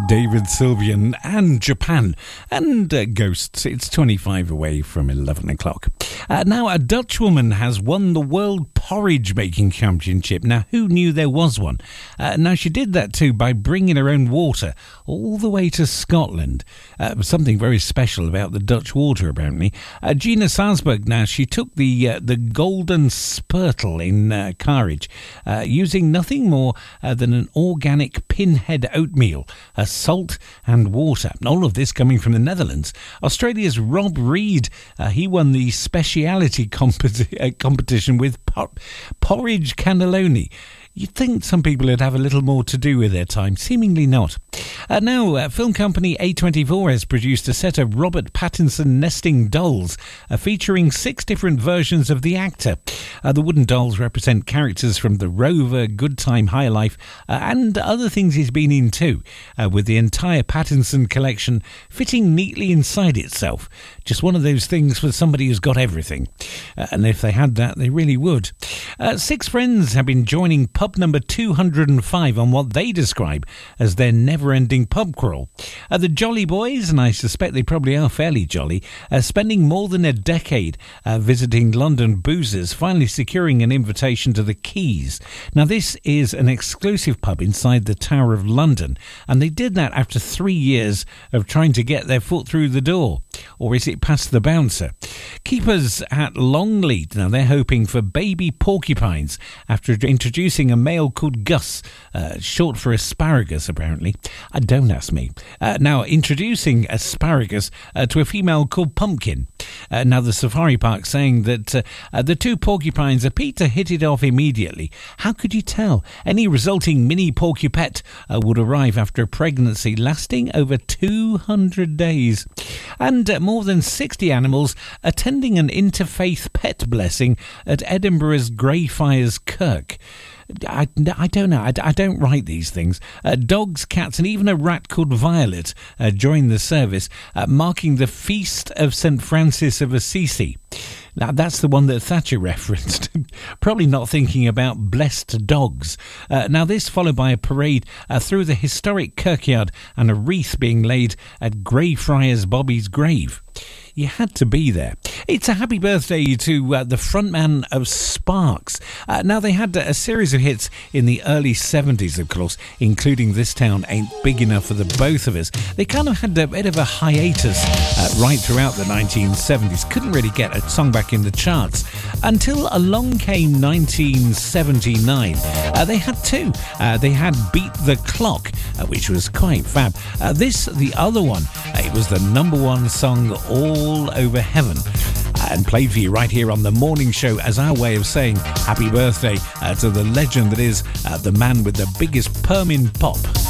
David Sylvian and Japan and Ghosts. It's 25 away from 11 o'clock. Now, a Dutch woman has won the World Porridge Making Championship. Now, who knew there was one? Now, she did that too by bringing her own water all the way to Scotland. Something very special about the Dutch water, apparently. Gina Salzberg, now, she took the Golden Spurtle in Carriage, using nothing more than an organic pinhead oatmeal, salt and water. All of this coming from the Netherlands. Australia's Rob Reid, he won the speciality competition with porridge cannelloni. You'd think some people would have a little more to do with their time. Seemingly not. Now, film company A24 has produced a set of Robert Pattinson nesting dolls featuring 6 different versions of the actor. The wooden dolls represent characters from The Rover, Good Time, High Life, and other things he's been in too, with the entire Pattinson collection fitting neatly inside itself. Just one of those things for somebody who's got everything. And if they had that, they really would. 6 friends have been joining pub number 205 on what they describe as their never-ending pub crawl. The Jolly Boys, and I suspect they probably are fairly jolly, spending more than a decade visiting London boozers, finally securing an invitation to the Keys. Now, this is an exclusive pub inside the Tower of London, and they did that after 3 years of trying to get their foot through the door. Or is it past the bouncer? Keepers at Longleat, now they're hoping for baby porcupines after introducing a male called Gus, short for asparagus apparently. Don't ask me. Now introducing asparagus to a female called Pumpkin. Now the safari park saying that the 2 porcupines appear to hit it off immediately. How could you tell? Any resulting mini porcupette would arrive after a pregnancy lasting over 200 days. And more than 60 animals attending an interfaith pet blessing at Edinburgh's Greyfriars Kirk. I don't know. I don't write these things. Dogs, cats and even a rat called Violet joined the service, marking the Feast of St. Francis of Assisi. Now, that's the one that Thatcher referenced. Probably not thinking about blessed dogs. Now, this followed by a parade through the historic kirkyard and a wreath being laid at Greyfriars Bobby's grave. You had to be there. It's a happy birthday to the frontman of Sparks. Now, they had a series of hits in the early 70s, of course, including This Town Ain't Big Enough for the Both of Us. They kind of had a bit of a hiatus right throughout the 1970s. Couldn't really get a song back in the charts until along came 1979. They had 2. They had Beat the Clock, which was quite fab. The other one, it was the number 1 song all over heaven, and played for you right here on the morning show as our way of saying happy birthday to the legend that is the man with the biggest perm in pop.